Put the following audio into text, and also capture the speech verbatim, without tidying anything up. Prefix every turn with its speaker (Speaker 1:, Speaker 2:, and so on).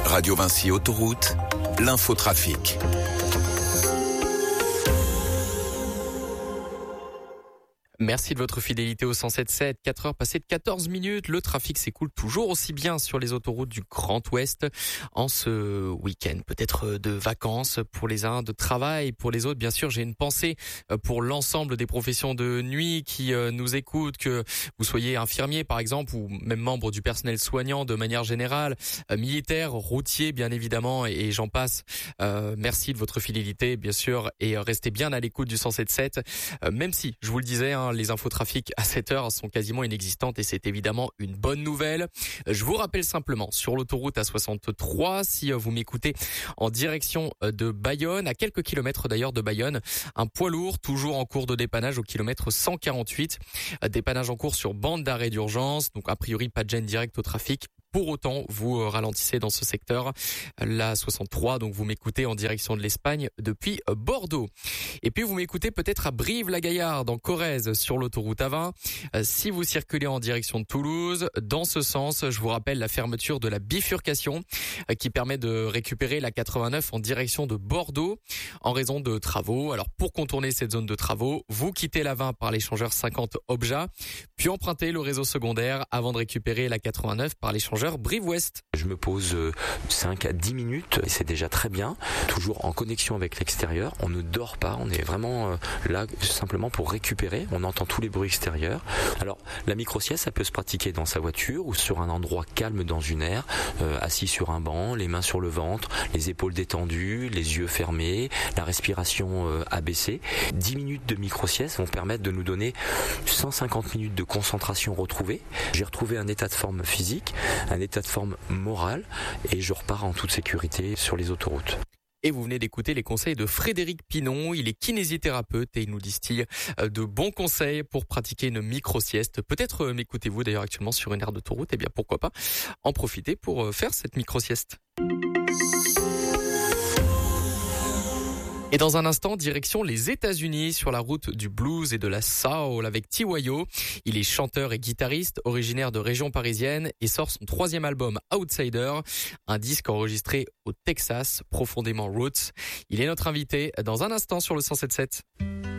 Speaker 1: Radio Vinci Autoroute, l'infotrafic.
Speaker 2: Merci de votre fidélité au cent sept sept. quatre heures passées de quatorze minutes. Le trafic s'écoule toujours aussi bien sur les autoroutes du Grand Ouest en ce week-end. Peut-être de vacances pour les uns, de travail pour les autres. Bien sûr, j'ai une pensée pour l'ensemble des professions de nuit qui nous écoutent, que vous soyez infirmier par exemple ou même membre du personnel soignant de manière générale, militaire, routier bien évidemment et j'en passe. Euh, merci de votre fidélité bien sûr et restez bien à l'écoute du cent sept sept. Euh, même si, je vous le disais, hein, les infotrafics à cette heure sont quasiment inexistantes et c'est évidemment une bonne nouvelle. Je vous rappelle simplement sur l'autoroute A soixante-trois, si vous m'écoutez en direction de Bayonne, à quelques kilomètres d'ailleurs de Bayonne, un poids lourd toujours en cours de dépannage au kilomètre cent quarante-huit. Dépannage en cours sur bande d'arrêt d'urgence, donc a priori pas de gêne directe au trafic. Pour autant, vous ralentissez dans ce secteur, la soixante-trois, donc vous m'écoutez en direction de l'Espagne depuis Bordeaux. Et puis vous m'écoutez peut-être à Brive-la-Gaillarde, en Corrèze, sur l'autoroute A vingt. Si vous circulez en direction de Toulouse, dans ce sens, je vous rappelle la fermeture de la bifurcation qui permet de récupérer la quatre-vingt-neuf en direction de Bordeaux en raison de travaux. Alors pour contourner cette zone de travaux, vous quittez la vingt par l'échangeur cinquante Obja, puis empruntez le réseau secondaire avant de récupérer la quatre-vingt-neuf par l'échangeur Brive-Ouest.
Speaker 3: Je me pose cinq à dix minutes et c'est déjà très bien. Toujours en connexion avec l'extérieur. On ne dort pas. On est vraiment là simplement pour récupérer. On entend tous les bruits extérieurs. Alors, la micro-sieste, ça peut se pratiquer dans sa voiture ou sur un endroit calme dans une aire, euh, assis sur un banc, les mains sur le ventre, les épaules détendues, les yeux fermés, la respiration euh, abaissée. dix minutes de micro-sieste vont permettre de nous donner cent cinquante minutes de concentration retrouvée. J'ai retrouvé un état de forme physique, un état de forme morale et je repars en toute sécurité sur les autoroutes.
Speaker 2: Et vous venez d'écouter les conseils de Frédéric Pinon. Il est kinésithérapeute et il nous distille de bons conseils pour pratiquer une micro-sieste. Peut-être m'écoutez-vous d'ailleurs actuellement sur une aire d'autoroute. Eh bien, pourquoi pas en profiter pour faire cette micro-sieste. Et dans un instant, direction les États-Unis sur la route du blues et de la soul avec T Y O. Il est chanteur et guitariste, originaire de région parisienne et sort son troisième album Outsider, un disque enregistré au Texas, profondément roots. Il est notre invité dans un instant sur le cent sept sept.